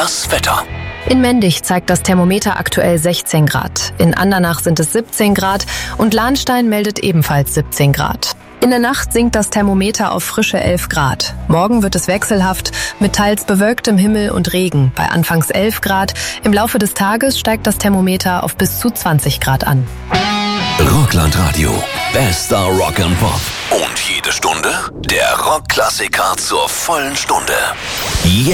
Das Wetter. In Mendig zeigt das Thermometer aktuell 16 Grad. In Andernach sind es 17 Grad und Lahnstein meldet ebenfalls 17 Grad. In der Nacht sinkt das Thermometer auf frische 11 Grad. Morgen wird es wechselhaft mit teils bewölktem Himmel und Regen bei anfangs 11 Grad. Im Laufe des Tages steigt das Thermometer auf bis zu 20 Grad an. Rockland-Radio. Bester Rock and Pop. Und jede Stunde der Rockklassiker zur vollen Stunde.